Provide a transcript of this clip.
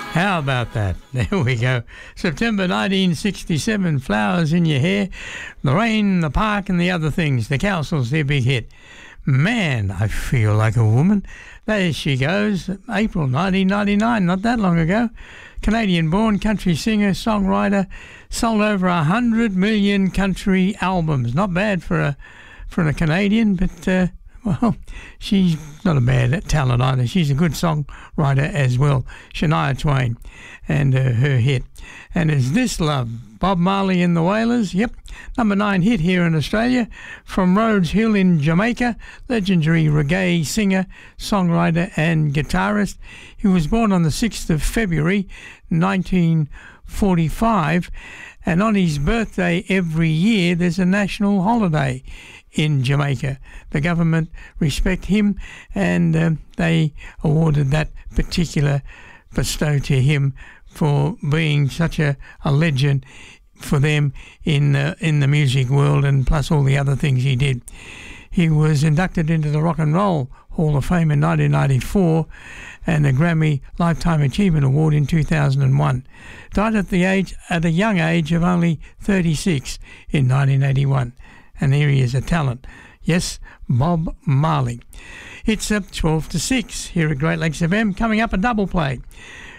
How about that? There we go. September 1967, Flowers in Your Hair, The Rain, The Park and the Other Things. The Cowsills, their big hit. Man, I Feel Like a Woman. There she goes. April 1999, not that long ago. Canadian-born country singer, songwriter, sold over 100 million country albums. Not bad for a Canadian, but well, she's not a bad talent either. She's a good songwriter as well. Shania Twain and her hit. And Is This Love? Bob Marley and the Wailers. Yep, number 9 hit here in Australia. From Rhodes Hill in Jamaica, legendary reggae singer, songwriter and guitarist. He was born on the 6th of February 1945, and on his birthday every year there's a national holiday in Jamaica. The government respect him, and they awarded that particular bestow to him for being such a legend for them in the music world, and plus all the other things he did. He was inducted into the Rock and Roll Hall of Fame in 1994 and the Grammy Lifetime Achievement Award in 2001. Died at a young age of only 36 in 1981. And here he is, a talent. Yes, Bob Marley. It's up 12 to 6 here at Great Lakes FM. Coming up, a double play.